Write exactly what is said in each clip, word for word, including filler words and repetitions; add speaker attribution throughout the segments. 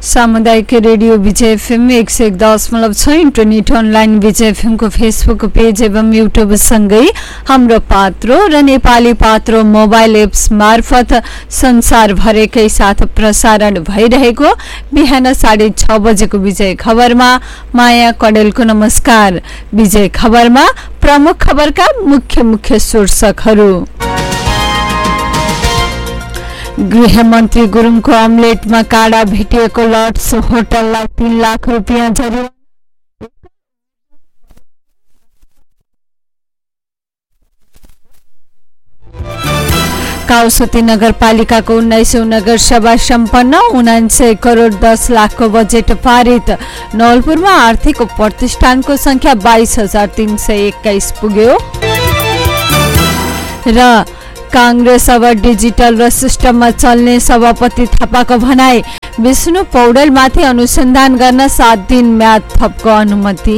Speaker 1: सामुदायिक रेडियो विजय एफएम एक सय एक दशमलव छ इन्टरनेट अनलाइन विजय एफएमको फेसबुक पेज एवं युट्युब सँगै हाम्रो पात्रो र नेपाली पात्रो मोबाइल एप्स मार्फत संसारभरिकै साथ प्रसारण भइरहेको बिहान साढे छ बजेको विजय खबरमा माया कडेलको नमस्कार। विजय खबरमा प्रमुख खबरका मुख्य मुख्य शीर्षकहरू। गृहमन्त्री गुरुङको अमलेटमा काँडा भेटिएको लट्स होटललाई तीन लाख रुपियाँ जरिवाना। काउसती नगरपालिकाको उन्नाइसौं नगरसभा सम्पन्न उनान्सय करोड दस लाखको बजेट पारित। नवलपुरमा आर्थिक प्रतिष्ठानको संख्या बाइस हजार तीन सय एक्काइस पुग्यो र कांग्रेस अब डिजिटल र सिस्टममा चल्ने सभापति थापाको भनाई। विष्णु पौडेलमाथि अनुसन्धान गर्न सात दिन म्याद थपको अनुमति।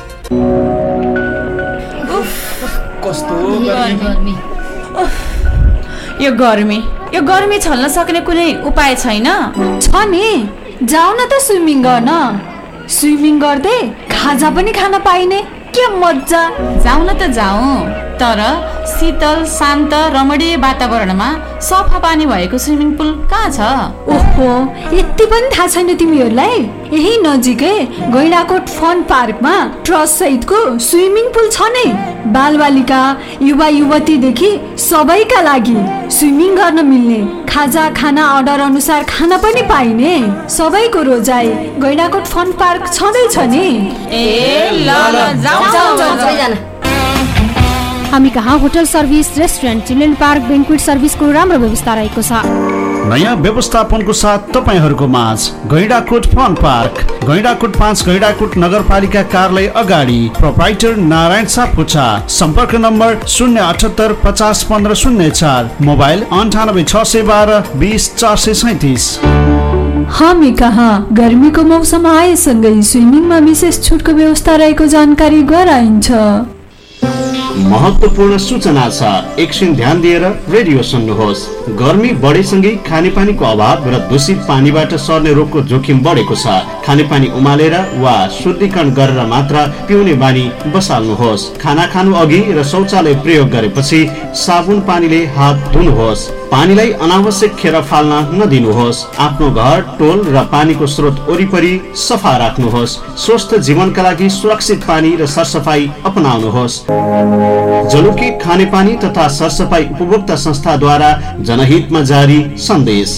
Speaker 2: यो गर्मी यो गर्मी छल्न सक्ने कुनै उपाय छैन?
Speaker 1: छ नि, जाऊ न त स्विमिङ गर्न। स्विमिङ गर्दै खाजा पनि खान पाइने, के मज्जा।
Speaker 2: जाऊ न त जाऊ, तर शीतल शान्त रमणीय वातावरणमा सफा पानी भएको स्विमिङ पुल कहाँ छ?
Speaker 1: ओहो, यति पनि थाहा छैन तिमीहरूलाई? यही नजिकै गैंडाकोट फन पार्कमा ट्रस्ट सहितको स्विमिङ पुल छ नै। बालबालिका युवा युवतीदेखि सबैका लागि स्विमिङ गर्न मिल्ने, खाजा खाना अर्डर अनुसार खाना पनि पाइने, सबैको रोजाइ गैंडाकोट फन पार्क छँदैछ नि।
Speaker 2: ए ल ल जाऊ जाऊ जाऊ।
Speaker 3: हामी कहाँ hotel service, restaurant, children park, बेन्क्वेट सर्भिसको राम्रो व्यवस्था रहेको छ।
Speaker 4: नयाँ व्यवस्थापनको साथ तपाईहरूको माझ गैंडाकोट फन पार्क, गैंडाकोट पाँच, गैंडाकोट नगरपालिका कार्यालय अगाडि, प्रोप्राइटर नारायण सापकोटा। सम्पर्क नम्बर शून्य अठहत्तर पचास पन्ध्र शून्य चार, मोबाइल अन्ठानब्बे छ सय बाह्र बिस चार सय सैतिस।
Speaker 1: हामी कहाँ गर्मीको मौसम आएसँगै स्विमिङमा विशेष छुटको व्यवस्था रहेको जानकारी गराइन्छ।
Speaker 4: महत्वपूर्ण सूचना छ, एकछिन ध्यान दिएर रेडियो सुन्नुहोस्। गर्मी बढेसँगै खानेपानीको अभाव र दूषित पानीबाट सर्ने रोगको जोखिम बढेको छ। खानेपानी उमालेर वा शुद्धिकरण गरेर मात्र पिउने बानी बसाल्नुहोस्। खाना खानु अघि र शौचालय प्रयोग गरेपछि साबुन पानीले हात धुनुहोस्। पानीलाई अनावश्यक खेर फाल्न नदिनुहोस्। आफ्नो घर, टोल र पानीको स्रोत वरिपरि सफा राख्नुहोस्। स्वस्थ जीवनका लागि सुरक्षित पानी र सरसफाई अपनाउनुहोस्। जलुकी खानेपानी तथा सरसफाई उपभोक्ता संस्थाद्वारा जनहितमा जारी सन्देश।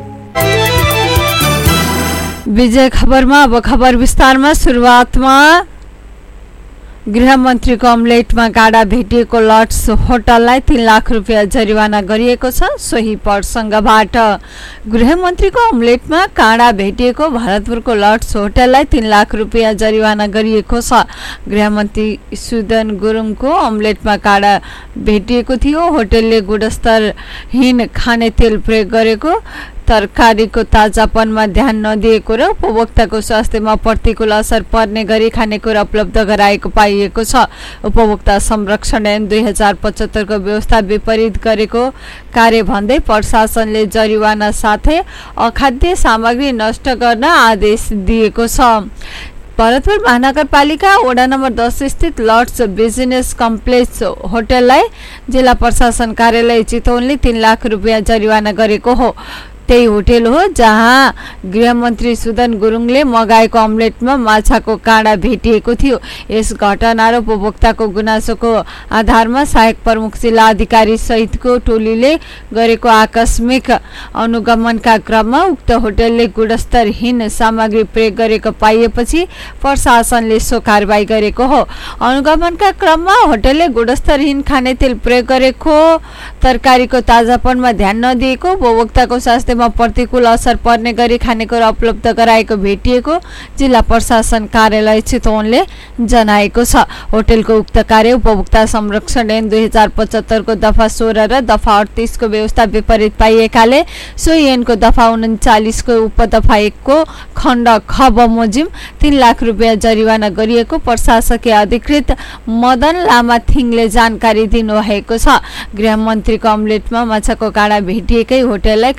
Speaker 1: विजय खबरमा अब खबर विस्तारमा। सुरुवातमा गृहमन्त्रीको अमलेटमा काँडा भेटिएको लट्स होटललाई तीन लाख रुपियाँ जरिवाना गरिएको छ। सोही प्रसङ्गबाट गृहमन्त्रीको अमलेटमा काँडा भेटिएको भरतपुरको लट्स होटललाई तीन लाख रुपियाँ जरिवाना गरिएको छ। गृहमन्त्री सुदन गुरुङको अमलेटमा काँडा भेटिएको थियो। होटलले गुणस्तरहीन खाने तेल प्रयोग गरेको, तरकारीको ताजापनमा ध्यान नदिएको र उपभोक्ताको स्वास्थ्यमा प्रतिकूल असर पर्ने गरी खानेकुरा उपलब्ध गराएको पाइएको छ। उपभोक्ता संरक्षण ऐन दुई हजार पचहत्तरको व्यवस्था विपरीत गरेको कार्य भन्दै प्रशासनले जरिवाना साथै अखाद्य सामग्री नष्ट गर्न आदेश दिएको छ। भरतपुर महानगरपालिका वडा नम्बर दस स्थित लट्स बिजनेस कम्प्लेक्स होटललाई जिल्ला प्रशासन कार्यालय चितवनले तीन लाख रुपियाँ जरिवाना गरेको हो। त्यही होटल हो जहाँ गृहमन्त्री सुदन गुरुङले मगाएको अमलेटमा माछाको काँडा भेटिएको थियो। यस घटना र उपभोक्ताको गुनासोको आधारमा सहायक प्रमुख जिल्ला अधिकारी सहितको टोलीले गरेको आकस्मिक अनुगमनका क्रममा उक्त होटलले गुणस्तरहीन सामग्री प्रयोग गरेको पाइएपछि प्रशासनले सो कारबाही गरेको हो। अनुगमनका क्रममा होटलले गुणस्तरहीन खानेतेल प्रयोग गरेको, तरकारीको ताजापनमा ध्यान नदिएको, उपभोक्ताको स्वास्थ्य प्रतिकूल असर पर्ने गरी खानेकुरा उपलब्ध गराएको भेटिएको जिल्ला प्रशासन कार्यालय चितवनले जनाएको छ। होटलको उक्त कार्य उपभोक्ता संरक्षण ऐन दुई हजार पचहत्तरको दफा सोह्र र दफा अडतिसको व्यवस्था विपरीत पाइएकाले सोही ऐनको दफा उन्चालिसको उपदफा एकको खण्ड ख बमोजिम तीन लाख रुपियाँ जरिवाना गरिएको प्रशासकीय अधिकृत मदन लामा थिङले जानकारी दिनुभएको छ। गृहमन्त्रीको अमलेटमा माछाको काँडा भेटिएकै होटललाई कारबाही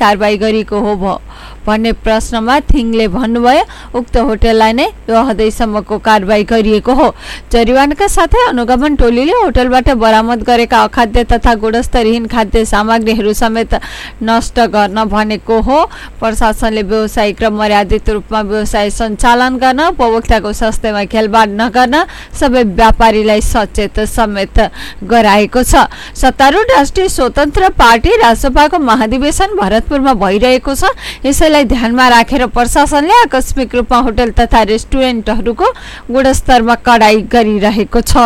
Speaker 1: गरिएको हो भन्ने प्रश्नमा थिङले भन्नुभयो उक्त होटललाई नै यो हदैसम्मको कारबाही गरिएको हो। जरिवानाका साथै अनुगमन टोलीले होटलबाट बरामद गरेका अखाद्य तथा गुणस्तरहीन खाद्य सामग्रीहरू समेत नष्ट गर्न भनेको हो। प्रशासनले व्यावसायिक र मर्यादित रूपमा व्यवसाय सञ्चालन गर्न, उपभोक्ताको स्वास्थ्यमा खेलवाड नगर्न सबै व्यापारीलाई सचेत समेत गराएको छ। सत्तारूढ राष्ट्रिय स्वतन्त्र पार्टी रासपाको महाधिवेशन भरतपुरमा भइरहेको छ। यसैलाई ध्यानमा राखेर प्रशासनले आकस्मिक रूपमा होटल तथा रेस्टुरेन्टहरूको गुणस्तरमा कडाई गरिरहेको छ।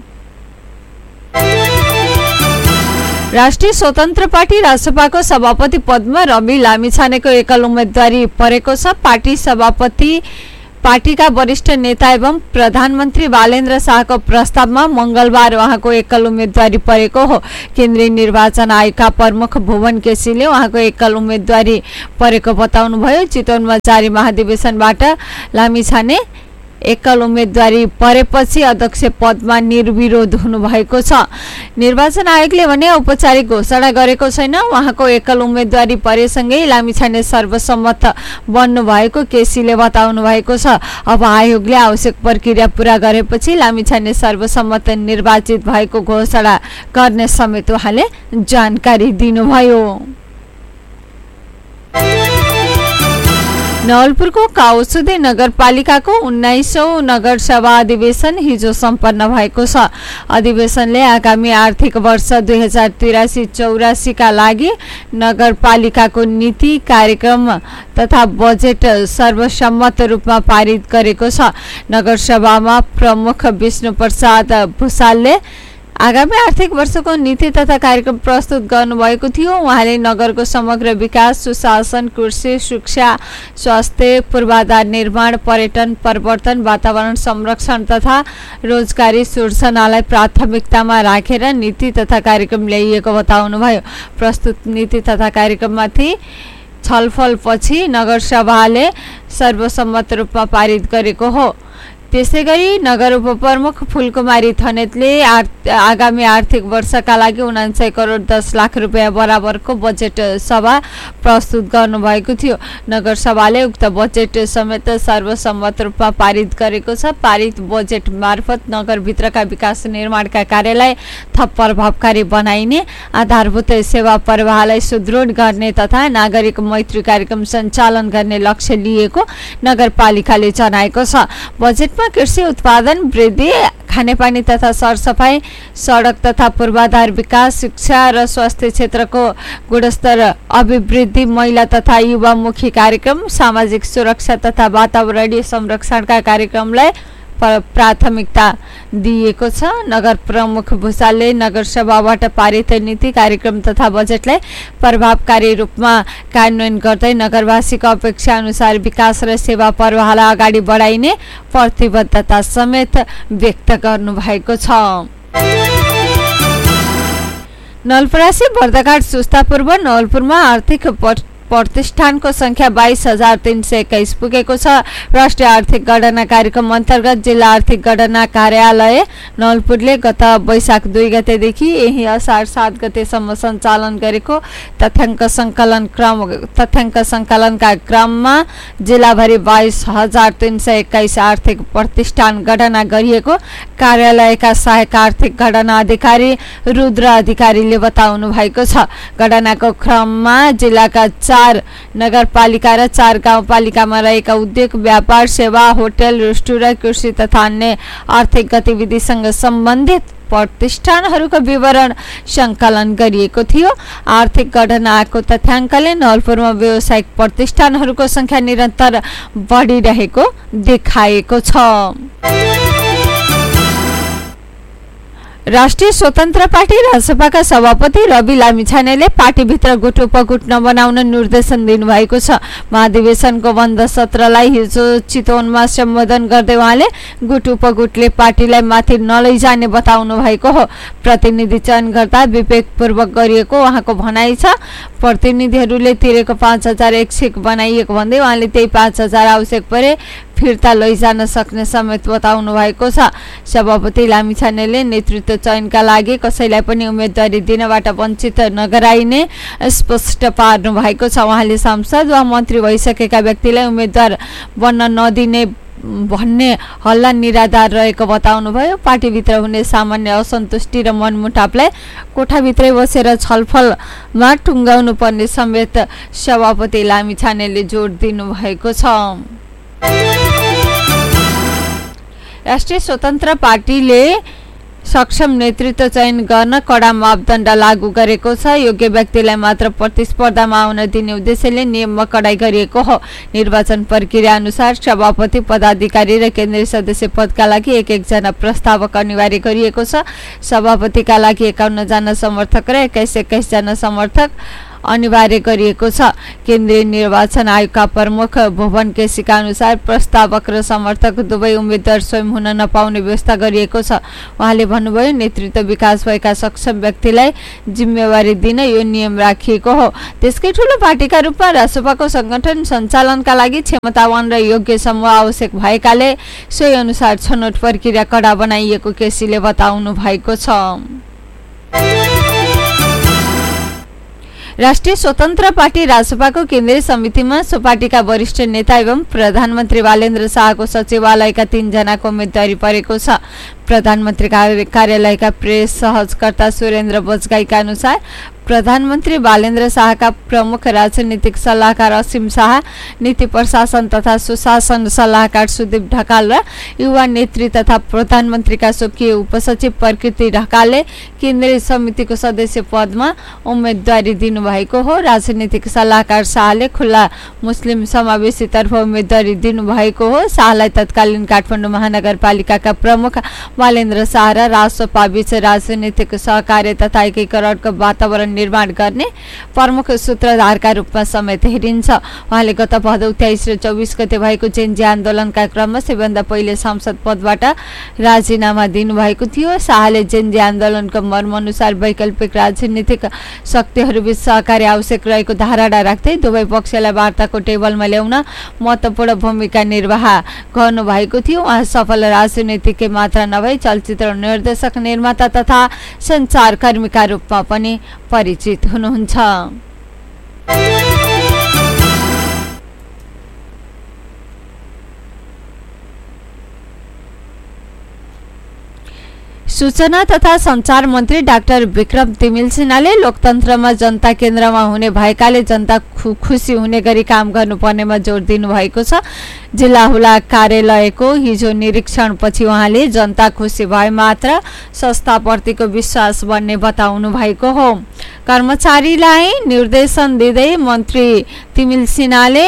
Speaker 1: राष्ट्रिय स्वतन्त्र पार्टी रासपाको सभापति पदमा रवि लामिछानेको एकल उम्मेदवारी परेको छ। पार्टी सभापति पार्टीका वरिष्ठ नेता एवं प्रधानमन्त्री बालेन्द्र शाहको प्रस्तावमा मंगलबार उहाँको एकल उम्मेदवारी परेको हो। केन्द्रीय निर्वाचन आयोगका प्रमुख भुवन केसीले उहाँको एकल उम्मेदवारी परेको बताउनुभयो। चितवनमा जारी महाधिवेशनबाट लामिछाने एकल उम्मेदवारी परेपछि अध्यक्ष पदमा निर्विरोध हुनुभएको छ। निर्वाचन आयोगले भने औपचारिक घोषणा गरेको छैन। उहाँको एकल उम्मेदवारी परेसँगै लामिछाने सर्वसम्मत बन्नु भएको केसीले बताउनु भएको छ। अब आयोगले आवश्यक प्रक्रिया पूरा गरेपछि लामिछाने सर्वसम्मत निर्वाचित भएको घोषणा गर्ने समेत उहाँले जानकारी दिनुभयो। नवलपुरको काउसुदे नगरपालिकाको उन्नाइसौं नगरसभा अधिवेशन हिजो सम्पन्न भएको छ। अधिवेशनले आगामी आर्थिक वर्ष दुई हजार तिरासी चौरासीका लागि नगरपालिकाको नीति, कार्यक्रम तथा बजेट सर्वसम्मत रूपमा पारित गरेको छ। नगरसभामा प्रमुख विष्णु प्रसाद भुसालले आगामी आर्थिक वर्षको नीति तथा कार्यक्रम प्रस्तुत गर्नुभएको थियो। उहाँले नगरको समग्र विकास, सुशासन, कृषि, शिक्षा, स्वास्थ्य, पूर्वाधार निर्माण, पर्यटन, प्रवर्तन, वातावरण संरक्षण तथा रोजगारी सृजनालाई प्राथमिकतामा राखेर नीति तथा कार्यक्रम ल्याइएको बताउनुभयो। प्रस्तुत नीति तथा कार्यक्रममाथि छलफलपछि नगरसभाले सर्वसम्मत रूपमा पारित गरेको हो। त्यसैगरी नगर उपप्रमुख फूलकुमारी थनेतले आगामी आर्थिक वर्षका लागि उनान्सय करोड दस लाख रुपियाँ बराबरको बजेट सभा प्रस्तुत गर्नुभएको थियो। नगर सभाले उक्त बजेट समेत सर्वसम्मत रूपमा पारित गरेको छ। पारित बजेट मार्फत नगरभित्रका विकास निर्माणका कार्यलाई थप प्रभावकारी बनाइने, आधारभूत सेवा प्रवाहलाई सुदृढ गर्ने तथा नागरिक मैत्री कार्यक्रम सञ्चालन गर्ने लक्ष्य लिएको नगरपालिकाले जनाएको छ। बजेट कृषि उत्पादन वृद्धि, खानेपानी तथा सरसफाई, सडक तथा पूर्वाधार विकास, शिक्षा र स्वास्थ्य क्षेत्रको गुणस्तर अभिवृद्धि, महिला तथा युवामुखी कार्यक्रम, सामाजिक सुरक्षा तथा वातावरणीय संरक्षणका कार्यक्रमलाई प्राथमिकता दिएको छ। नगर प्रमुख भुसालले नगरसभाबाट पारित नीति, कार्यक्रम तथा बजेटलाई प्रभावकारी रूपमा कार्यान्वयन गर्दै नगरवासीको अपेक्षा अनुसार विकास र सेवा प्रवाहलाई अगाडि बढाइने प्रतिबद्धता समेत व्यक्त गर्नुभएको छ। नवलपरासी बर्दघाट सुस्ता पूर्व नवलपुरमा आर्थिक प्रतिष्ठानको संख्या बाइस हजार तीन सय एक्काइस पुगेको छ। राष्ट्रिय आर्थिक गणना कार्यक्रम अन्तर्गत जिल्ला आर्थिक गणना कार्यालय नवलपुरले गत वैशाख दुई गतेदेखि यही असार सात गतेसम्म सञ्चालन गरेको तथ्याङ्क सङ्कलन क्रम तथ्याङ्क सङ्कलनका क्रममा जिल्लाभरि बाइस हजार तीन सय एक्काइस आर्थिक प्रतिष्ठान गणना गरिएको कार्यालयका सहायक आर्थिक गणना अधिकारी रुद्र अधिकारीले बताउनु भएको छ। गणनाको क्रममा जिल्लाका चार नगरपालिका र चार गाउँपालिकामा रहेका उद्योग, व्यापार, सेवा, होटल, रेस्टुरेन्ट, कृषि तथा अन्य आर्थिक गतिविधिसँग सम्बन्धित प्रतिष्ठानहरूको विवरण सङ्कलन गरिएको थियो। आर्थिक गणनाको तथ्याङ्कले नवलपुरमा व्यावसायिक प्रतिष्ठानहरूको सङ्ख्या निरन्तर बढिरहेको देखाएको छ। राष्ट्रिय स्वतन्त्र पार्टी रासपाका सभापति रवि लामिछानेले पार्टीभित्र गुट उपगुट नबनाउन निर्देशन दिनुभएको छ। महाधिवेशनको बन्द सत्रलाई हिजो चितवनमा सम्बोधन गर्दै उहाँले गुट उपगुटले पार्टीलाई माथि नलैजाने बताउनु भएको हो। प्रतिनिधि चयन गर्दा विवेकपूर्वक गरिएको उहाँको भनाइ छ। प्रतिनिधिहरूले तिरेको पाँच हजार एक सिक बनाइएको भन्दै उहाँले त्यही पाँच हजार आवश्यक परे फिर्ता लैजान सक्ने समेत बताउनु भएको छ। सभापति लामिछानेले नेतृत्व चयनका लागि कसैलाई पनि उम्मेदवारी दिनबाट वञ्चित नगराइने स्पष्ट पार्नु भएको छ। उहाँले सांसद वा मन्त्री भइसकेका व्यक्तिलाई उम्मेदवार बन्न नदिने भन्ने हल्ला निराधार रहेको बताउनुभयो। पार्टीभित्र हुने सामान्य असन्तुष्टि र मनमुटावलाई कोठाभित्रै बसेर छलफलमा टुङ्गाउनु पर्ने समेत सभापति लामिछानेले जोड दिनुभएको छ। राष्ट्रिय स्वतन्त्र पार्टीले सक्षम नेतृत्व चयन गर्न कडा मापदण्ड लागू गरेको छ। योग्य व्यक्तिलाई मात्र प्रतिस्पर्धामा आउन दिने उद्देश्यले नियममा कडाई गरिएको हो। निर्वाचन प्रक्रिया अनुसार सभापति, पदाधिकारी र केन्द्रीय सदस्य पदका लागि एक एकजना प्रस्तावक अनिवार्य गरिएको छ। सभापतिका लागि एकाउन्न जना समर्थक र एक्काइस एक्काइस जना समर्थक अनिवार्य गरिएको छ। केन्द्रीय निर्वाचन आयोगका प्रमुख भुवन केसीका अनुसार प्रस्तावक र समर्थक दुवै उम्मेद्वार स्वयं हुन नपाउने व्यवस्था गरिएको छ। उहाँले भन्नुभयो, नेतृत्व विकास भएका सक्षम व्यक्तिलाई जिम्मेवारी दिन यो नियम राखिएको हो। त्यसकै ठूलो पार्टीका रूपमा रासपाको संगठन सञ्चालनका लागि क्षमतावान र योग्य समूह आवश्यक भएकाले सोही अनुसार छनौट प्रक्रिया कडा बनाइएको केसीले बताउनु भएको छ। राष्ट्रिय स्वतन्त्र पार्टी रासपाको केन्द्रीय समितिमा सो पार्टीका वरिष्ठ नेता एवं प्रधानमन्त्री बालेन्द्र शाहको सचिवालयका तीन जनाको उम्मेदवारी परेको छ। प्रधानमन्त्री कार्यालयका प्रेस सहजकर्ता सुरेन्द्र बजगाईका अनुसार प्रधानमन्त्री बालेन्द्र शाहका प्रमुख राजनीतिक सल्लाहकार असीम शाह, नीति प्रशासन तथा सुशासन सल्लाहकार सुदीप ढकाल र युवा नेत्री तथा प्रधानमन्त्रीका स्वकीय उपसचिव प्रकृति ढकालले केन्द्रीय समितिको सदस्य पदमा उम्मेदवारी दिनुभएको हो। राजनीतिक सल्लाहकार शाहले खुल्ला मुस्लिम समावेशीतर्फ उम्मेदवारी दिनुभएको हो। शाहलाई तत्कालीन काठमाडौँ महानगरपालिकाका प्रमुख बालेन्द्र शाह र रासपा बीच राजनीतिक सहकार्य तथा एकीकरणको वातावरण निर्माण गर्ने प्रमुख सूत्रधारका रूपमा समेत हेरिन्छ। उहाँले गत भदौ तेइस र चौबिस गते भएको जेन्जी आन्दोलनका क्रममा सबैभन्दा पहिले संसद पदबाट राजीनामा दिनुभएको थियो। शाहले जेन्जी आन्दोलनको मर्मअनुसार वैकल्पिक राजनीतिक शक्तिहरूबीच सहकार्य आवश्यक रहेको धारणा राख्दै दुवै पक्षलाई वार्ताको टेबलमा ल्याउन महत्त्वपूर्ण भूमिका निर्वाह गर्नुभएको थियो। उहाँ सफल राजनीतिज्ञ मात्र नभई चलचित्र निर्देशक, निर्माता तथा सञ्चारकर्मीका रूपमा पनि परिचित हुनुहुन्छ। सूचना तथा सञ्चार मन्त्री डाक्टर विक्रम तिमिल सिन्हाले लोकतन्त्रमा जनता केन्द्रमा हुने भएकाले जनता खुसी हुने गरी काम गर्नुपर्नेमा जोड दिनुभएको छ। जिल्ला हुलाक कार्यालयको हिजो निरीक्षणपछि उहाँले जनता खुसी भए मात्र संस्थाप्रतिको विश्वास बढ्ने बताउनु भएको हो। कर्मचारीलाई निर्देशन दिँदै मन्त्री तिमिल सिन्हाले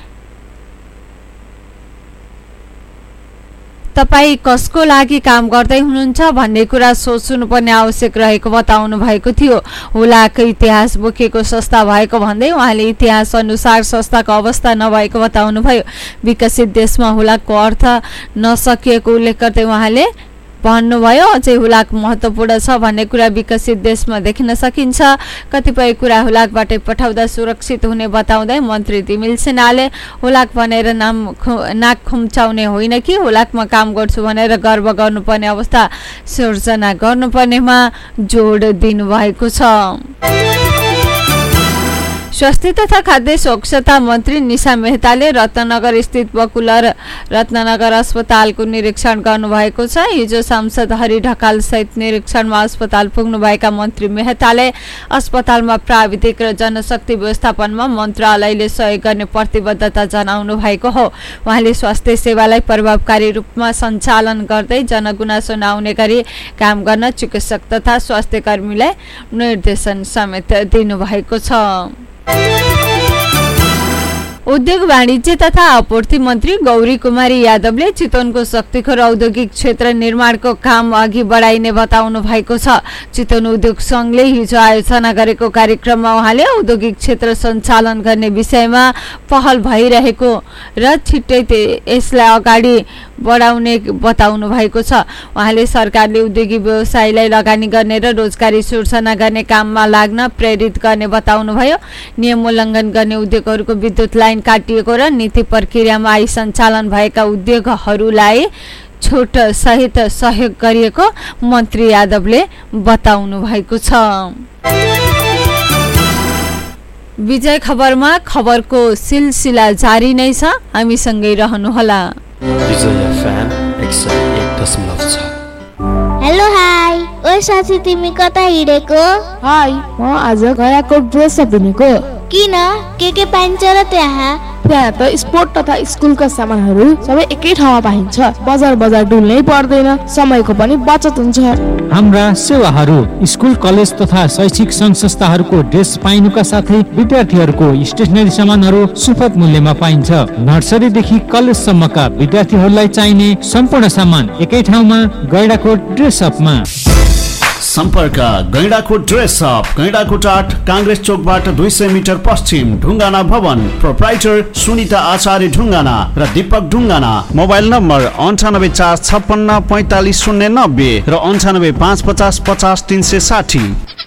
Speaker 1: तपाई कसको लागि काम गर्दै हुनुहुन्छ भन्ने कुरा सोच्नुपर्ने आवश्यक रहेको बताउनु भएको थियो। हुलाक इतिहास बोकेको संस्था भएको भन्दै उहाँले इतिहास अनुसार संस्थाको अवस्था नभएको बताउनुभयो। विकसित देशमा हुलाकको अर्थ नसकिएको उल्लेख गर्दै उहाँले भन्नुभयो, अझै हुलाक महत्त्वपूर्ण छ भन्ने कुरा विकसित देशमा देख्न सकिन्छ। कतिपय कुरा हुलाकबाटै पठाउँदा सुरक्षित हुने बताउँदै मन्त्री तिमिल सिन्हाले हुलाक भनेर नाम नाक खुम्चाउने होइन कि हुलाकमा काम गर्छु भनेर गर्व गर्नुपर्ने अवस्था सिर्जना गर्नुपर्नेमा जोड दिनुभएको छ। स्वास्थ्य तथा खाद्य सुरक्षा मन्त्री निशा मेहताले रत्नगर स्थित बकुलर रत्नगर अस्पतालको निरीक्षण गर्नुभएको छ। हिजो सांसद हरि ढकाल सहित निरीक्षणमा अस्पताल पुग्नुभएका मन्त्री मेहताले अस्पतालमा प्राविधिक र जनशक्ति व्यवस्थापनमा मन्त्रालयले सहयोग गर्ने प्रतिबद्धता जनाउनु भएको हो। उहाँले स्वास्थ्य सेवालाई प्रभावकारी रूपमा सञ्चालन गर्दै जनगुनासो नआउने गरी काम गर्न चिकित्सक तथा स्वास्थ्य कर्मीलाई निर्देशन समेत दिनुभएको छ। उद्योग वाणिज्य तथा आपूर्ति मन्त्री गौरी कुमारी यादवले चितवनको शक्तिखोर औद्योगिक क्षेत्र निर्माणको काम अघि बढाइने बताउनु भएको छ। चितवन उद्योग संघले हिजो आयोजना गरेको कार्यक्रममा उहाँले औद्योगिक क्षेत्र सञ्चालन गर्ने विषयमा पहल भइरहेको र छिट्टै यसलाई अगाडि बढाउने बताउनु भएको छ। उहाँले सरकारले उद्योगी व्यवसायलाई लगानी गर्ने र रोजगारी सृजना गर्ने काममा लाग्न प्रेरित गर्ने बताउनुभयो। नियम उल्लङ्घन गर्ने उद्योगहरूको विद्युत लाइन काटिएको र नीति प्रक्रियामा आई सञ्चालन भएका उद्योगहरूलाई छुट सहित सहयोग गरिएको मन्त्री यादवले बताउनु भएको छ। विजय खबरमा खबरको सिलसिला जारी नै छ, हामीसँगै रहनुहोला।
Speaker 5: विजय एफएम एक सय एक दशमलव छ।
Speaker 6: हेलो हाई, ओ साथी तिमी कता हिँडेको?
Speaker 7: हाई, म आज गयाको ड्रेस किनेको।
Speaker 6: किन? के के पाइन्छ र त्यहाँ?
Speaker 7: त्यहाँ त स्पोर्ट तथा स्कुलका सामानहरू सबै एकै ठाउँमा पाइन्छ। बजार बजार डुल्नै पर्दैन, समयको पनि बचत हुन्छ।
Speaker 8: हाम्रा सेवाहरू स्कुल कलेज तथा शैक्षिक संघ संस्थाहरूको ड्रेस पाइनुका साथै विद्यार्थीहरूको स्टेसनरी सामानहरू सुपथ मूल्यमा पाइन्छ। नर्सरीदेखि कलेजसम्मका विद्यार्थीहरूलाई चाहिने सम्पूर्ण सामान एकै ठाउँमा गैंडाकोट ड्रेस अपमा।
Speaker 4: सम्पर्क गैंडाकोट ड्रेस अप, गैंडाकोट आठ कांग्रेस चोकबाट दुई सय मिटर पश्चिम, ढुङ्गाना भवन। प्रोप्राइटर सुनिता आचार्य ढुङ्गाना र दीपक ढुङ्गाना। मोबाइल नम्बर अन्ठानब्बे चार छप्पन्न पैँतालिस शून्य नब्बे र अन्ठानब्बे पाँच पचास पचास तिन सय साठी।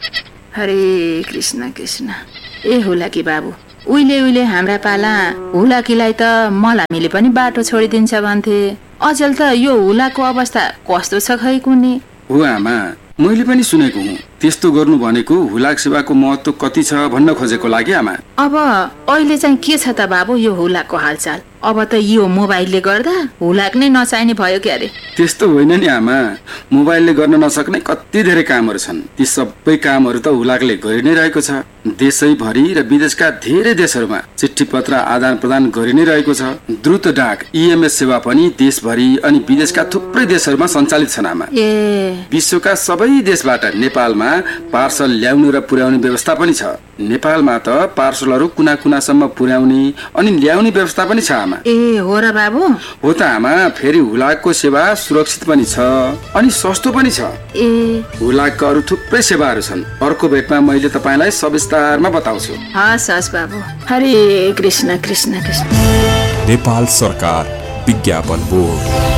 Speaker 2: हरे कृष्ण कृष्ण। ए हुलाकी बाबु, उहिले उहिले हाम्रा पाला हुलाकीलाई त मलामीले पनि बाटो छोडिदिन्छ भन्थे। अचेल त यो हुलाको अवस्था कस्तो छ खै कुनी?
Speaker 9: हो आमा, मैले पनि सुनेको हुँ। त्यस्तो गर्नु भनेको हुलाक सेवाको महत्व कति छ भन्न खोजेको लागि आमा।
Speaker 2: अब अहिले चाहिँ के छ त बाबु यो हुलाकको हालचाल? अब त यो मोबाइलले गर्दा हुलाक नै नचाहिने भयो क्या रे?
Speaker 9: त्यस्तो होइन नि आमा, मोबाइलले गर्न नसक्ने कति धेरै कामहरू छन्। ती सबै कामहरू त हुलाकले गरि नै रहेको छ। देशैभरि र विदेशका धेरै देशहरूमा चिठी पत्र आदान प्रदान गरि नै रहेको छ। द्रुत डाक ईएमएस सेवा पनि देशभरि अनि विदेशका थुप्रै देशहरूमा सञ्चालित छन् आमा।
Speaker 2: ए
Speaker 9: विश्वका सबै देशबाट नेपालमा पार्सल ल्याउनु र पुर्याउने व्यवस्था पनि छ। नेपालमा त पार्सलहरू कुना कुनासम्म पुर्याउने अनि ल्याउने व्यवस्था पनि छ आमा।
Speaker 2: ए हो र बाबु?
Speaker 9: हो त आमा, फेरि हुलाकको सेवा सुरक्षित पनि छ अनि सस्तो पनि छ।
Speaker 2: ए
Speaker 9: हुलाकका अरू थुप्रै सेवाहरू छन्। अर्को भेटमा मैले तपाईँलाई सविस्तारमा बताउँछु।
Speaker 2: हस् हस् बाबु। हरे कृष्ण कृष्ण कृष्ण।
Speaker 10: नेपाल सरकार विज्ञापन बोर्ड।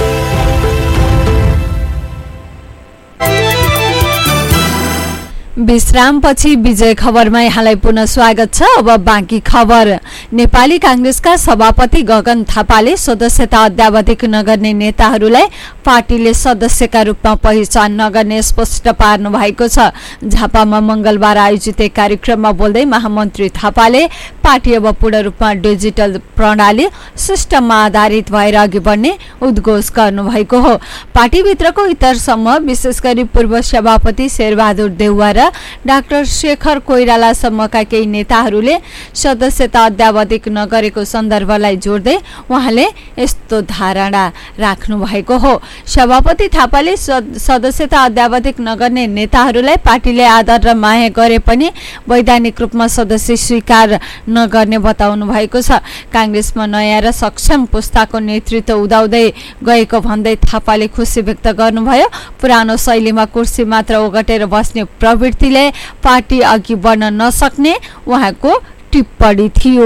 Speaker 1: विश्रामपछि विजय खबरमा यहाँलाई पुनः स्वागत छ। अब बाँकी खबर। नेपाली कांग्रेसका सभापति गगन थापाले सदस्यता अद्यावधिक नगर्ने नेताहरूलाई पार्टीले सदस्यका रूपमा पहिचान नगर्ने स्पष्ट पार्नु भएको छ। झापामा मंगलबार आयोजित एक कार्यक्रममा बोल्दै महामन्त्री थापाले पार्टी अब पूर्ण रूपमा डिजिटल प्रणाली सिस्टममा आधारित भएर अघि बढ्ने उद्घोष गर्नुभएको हो। पार्टीभित्रको इतर समूह विशेष गरी पूर्व सभापति शेरबहादुर देउवा र डाक्टर शेखर कोइरालासम्मका केही नेताहरूले सदस्यता अद्यावधिक नगरेको सन्दर्भलाई जोड्दै उहाँले यस्तो धारणा राख्नु भएको हो। सभापति थापाले सदस्यता अद्यावधिक नगर्ने नेताहरूलाई पार्टीले आदर र माया गरे पनि वैधानिक रूपमा सदस्य स्वीकार नगर्ने बताउनु भएको छ। कांग्रेसमा नयाँ र सक्षम पुस्ताको नेतृत्व उदाउँदै गएको भन्दै थापाले खुसी व्यक्त गर्नुभयो। पुरानो शैलीमा कुर्सी मात्र ओगटेर बस्ने प्रवृत्तिले पार्टी अघि बढ्न नसक्ने उहाँको टिप्पणी थियो।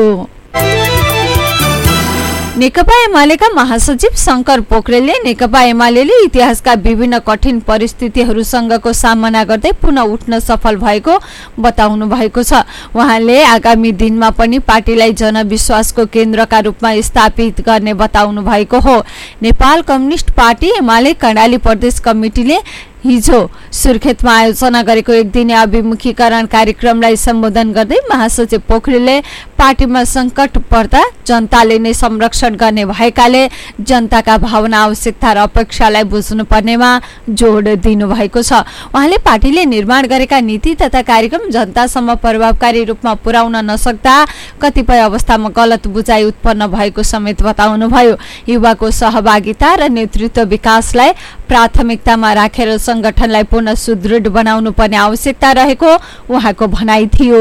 Speaker 1: नेकपा एमालेका महासचिव शंकर पोखरेलले नेकपा एमालेले इतिहासका विभिन्न कठिन परिस्थितिहरूसँगको सामना गर्दै पुनः उठ्न सफल भएको बताउनु भएको छ। उहाँले आगामी दिनमा पनि पार्टीलाई जनविश्वासको केन्द्रका रूपमा स्थापित गर्ने बताउनु भएको हो। नेपाल कम्युनिस्ट पार्टी एमाले कर्णाली प्रदेश कमिटिले हिजो सुर्खेतमा आयोजना गरेको एक दिने अभिमुखीकरण कार्यक्रमलाई सम्बोधन गर्दै महासचिव पोखरेलले पार्टीमा संकट पर्दा जनताले नै संरक्षण गर्ने भएकाले जनताका भावना आवश्यकता र अपेक्षालाई बुझ्नुपर्नेमा जोड दिनु भएको छ। उहाँले पार्टीले निर्माण गरेका नीति तथा कार्यक्रम जनतासम्म प्रभावकारी रूपमा पुर्याउन नसक्दा कतिपय अवस्थामा गलत बुझाइ उत्पन्न भएको समेत बताउनुभयो। युवाको सहभागिता र नेतृत्व विकासलाई प्राथमिकतामा राखेर संगठनलाई पुनः सुदृढ बनाउनु पर्ने आवश्यकता रहेको उहाँको भनाइ थियो।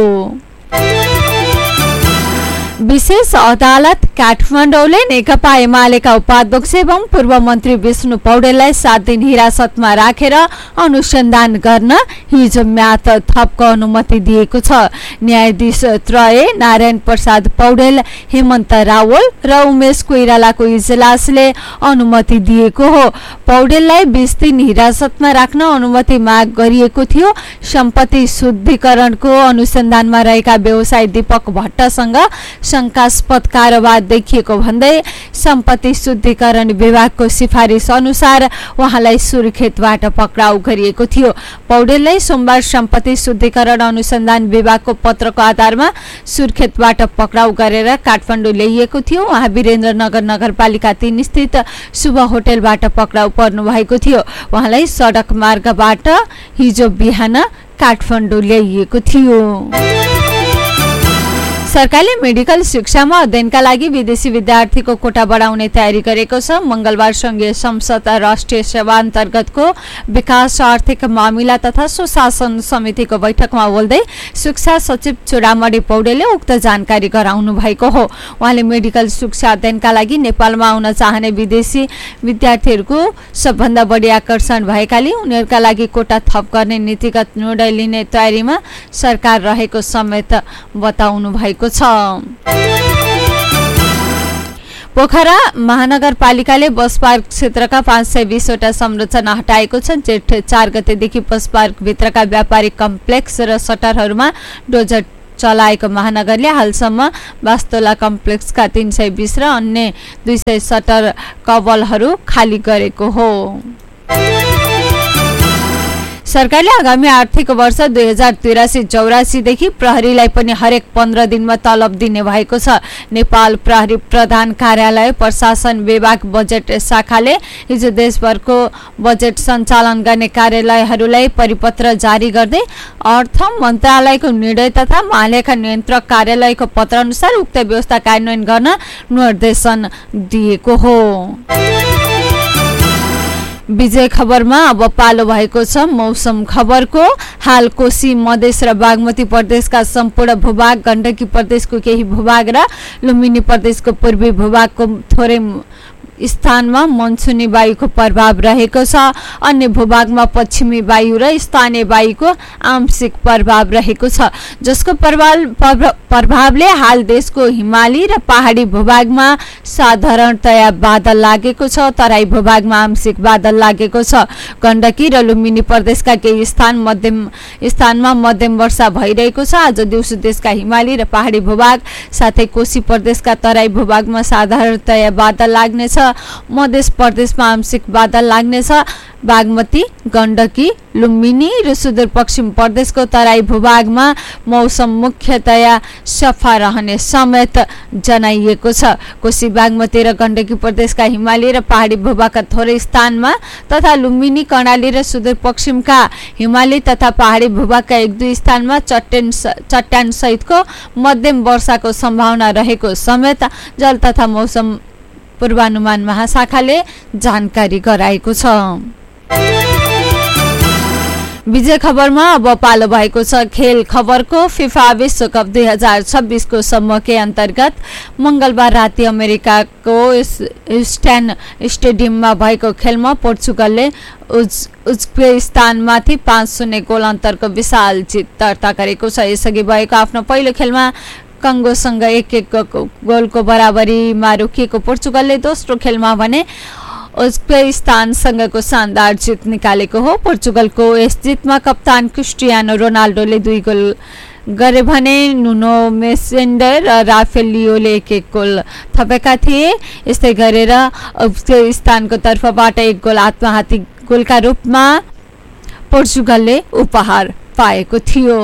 Speaker 1: विशेष अदालत काठमाडौँले नेकपा एमालेका उपाध्यक्ष एवं पूर्व मन्त्री विष्णु पौडेललाई सात दिन हिरासतमा राखेर अनुसन्धान गर्न हिजो म्याद थपको अनुमति दिएको छ। न्यायाधीश त्रय नारायण प्रसाद पौडेल, हेमन्त रावल र उमेश कोइरालाको इजलासले अनुमति दिएको हो। पौडेललाई बीस दिन हिरासतमा राख्न अनुमति माग गरिएको थियो। सम्पत्ति शुद्धिकरणको अनुसन्धानमा रहेका व्यवसायी दीपक भट्टसँग शंकास्पद कारोबार देखिएको भन्दै सम्पत्ति शुद्धिकरण विभागको सिफारिस अनुसार उहाँलाई सुर्खेतबाट पक्राउ गरिएको थियो। पौडेललाई सोमबार सम्पत्ति शुद्धिकरण अनुसन्धान विभागको पत्रको आधारमा सुर्खेतबाट पक्राउ गरेर काठमाडौँ ल्याइएको थियो। उहाँ वीरेन्द्रनगर नगरपालिका तीन स्थित शुभ होटलबाट पक्राउ पर्नु भएको थियो। उहाँलाई सडक मार्गबाट हिजो बिहान काठमाडौँ ल्याइएको थियो। सरकारले मेडिकल शिक्षामा अध्ययनका लागि विदेशी विद्यार्थीको कोटा बढाउने तयारी गरेको छ। मंगलबार संघीय संसद राष्ट्रिय सेवा अन्तर्गतको विकास आर्थिक मामिला तथा सुशासन समितिको बैठकमा बोल्दै शिक्षा सचिव चुडामणि पौडेलले उक्त जानकारी गराउनु भएको हो। उहाँले मेडिकल शिक्षा अध्ययनका लागि नेपालमा आउन चाहने विदेशी विद्यार्थीहरूको सबभन्दा बढी आकर्षण भएकाले उनीहरूका लागि कोटा थप गर्ने नीतिगत निर्णय लिने तयारीमा सरकार रहेको समेत बताउनु भएको छ। पोखरा महानगरपालिकाले बस पार्क क्षेत्रका पाँच सय बीसवटा संरचना हटाएको छ। जेठ चार गतेदेखि बस पार्क भित्रका व्यापारिक कम्प्लेक्स र सटरहरूमा डोजर चलाएको महानगरले हालसम्म वास्तोला कम्प्लेक्सका तीन सय बीस र अन्य दुई सय सटर कवलहरू खाली गरेको हो। सरकारले आगामी आर्थिक वर्ष दुई हजार तिरासी चौरासीदेखि प्रहरीलाई पनि हरेक पन्ध्र दिनमा तलब दिने भएको छ। नेपाल प्रहरी प्रधान कार्यालय प्रशासन विभाग बजेट शाखाले हिजो देशभरको बजेट सञ्चालन गर्ने कार्यालयहरूलाई परिपत्र जारी गर्दै अर्थ मन्त्रालयको निर्णय तथा महालेखा नियन्त्रक कार्यालयको पत्र अनुसार उक्त व्यवस्था कार्यान्वयन गर्न निर्देशन दिएको हो। विजय खबरमा अब पालो भएको छ मौसम खबरको। हाल कोशी मधेस र बागमती प्रदेशका सम्पूर्ण भूभाग, गण्डकी प्रदेशको केही भूभाग र लुम्बिनी प्रदेशको पूर्वी भूभागको थोरै स्थानमा मनसुनी वायुको प्रभाव रहेको छ। अन्य भूभागमा पश्चिमी वायु र स्थानीय वायुको आंशिक प्रभाव रहेको छ, जसको प्रभाव प्रभावले हाल देशको हिमाली र पहाडी भूभागमा साधारणतया बादल लागेको छ। तराई भूभागमा आंशिक बादल लागेको छ। गण्डकी र लुम्बिनी प्रदेशका केही स्थान मध्यम स्थानमा मध्यम वर्षा भइरहेको छ। आज दिउँसो देशका हिमाली र पहाडी भूभाग साथै कोशी प्रदेशका तराई भूभागमा साधारणतया बादल लाग्नेछ। मध्य प्रदेशमा आंशिक बादल लाग्नेछ। बागमती, गण्डकी, लुम्बिनी र सुदूरपश्चिम प्रदेशको तराई भूभागमा मौसम मुख्यतया सफा रहने समेत जनाइएको छ। कोशी, बागमती र गण्डकी प्रदेशका हिमाली र पहाडी भूभागका थोरै स्थानमा तथा लुम्बिनी, कर्णाली र सुदूरपश्चिमका हिमाली तथा पहाडी भूभागका एक दुई स्थानमा चट्टान चट्टान सहितको मध्यम वर्षाको सम्भावना रहेको समेत जल तथा मौसम पूर्वानुमान महाशाखाले जानकारी गराएको छ। विजय खबरमा अब पालो भएको छ खेल खबरको। फिफा विश्वकप दुई हजार छब्बीस को समूह के अन्तर्गत मंगलबार राति अमेरिकाको ह्युस्टन स्टेडियममा भएको खेलमा पोर्चुगलले उज्बेकिस्तानमाथि पाँच शून्य गोल अन्तरको विशाल जित दर्ता गरेको छ। यसअघि भएको आफ्नो पहिलो खेलमा कंगोसँग एक एक गोलको बराबरीमा रोकिएको पोर्चुगलले दोस्रो खेलमा भने उज्बेकिस्तानसँगको शानदार जित निकालेको हो। पोर्चुगलको यस जितमा कप्तान क्रिस्टियानो रोनाल्डोले दुई गोल गरे भने नुनो मेसेन्डर र राफेल लियोले एक एक गोल थपेका थिए। यस्तै गरेर उज्बेकिस्तानको तर्फबाट एक गोल आत्मघाती गोलका रूपमा पोर्चुगलले उपहार पाएको थियो।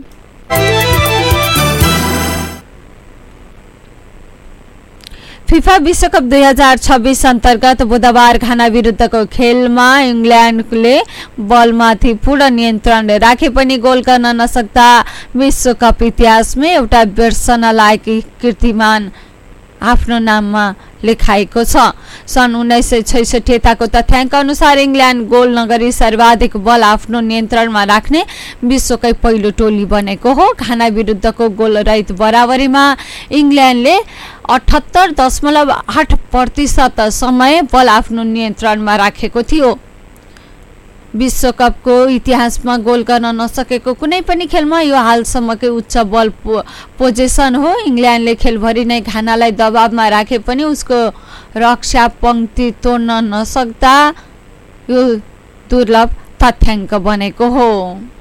Speaker 1: फिफा विश्वकप दुई हजार छब्बीस अन्तर्गत बुधबार घाना विरुद्धको खेलमा इङ्ल्यान्डले बलमाथि पूर्ण नियन्त्रण राखे पनि गोल गर्न नसक्दा विश्वकप इतिहासमै एउटा बिर्सन लायक कीर्तिमान आफ्नो नाममा लेखाएको छ। सन् उन्नाइस सय छैसठी यताको तथ्याङ्क अनुसार इङ्ल्यान्ड गोल नगरी सर्वाधिक बल आफ्नो नियन्त्रणमा राख्ने विश्वकै पहिलो टोली बनेको हो। घाना विरुद्धको गोल रहित बराबरीमा इङ्ल्यान्डले अठहत्तर दशमलव आठ प्रतिशत समय बल आफ्नो नियन्त्रणमा राखेको थियो। विश्वकपको इतिहासमा गोल गर्न नसकेको कुनै पनि खेलमा यो हालसम्मकै उच्च बल पो, पोजिसन हो। इङ्ल्यान्डले खेलभरि नै घानालाई दबावमा राखे पनि उसको रक्षा पंक्ति तोड्न नसक्दा यो दुर्लभ तथ्याङ्क बनेको हो।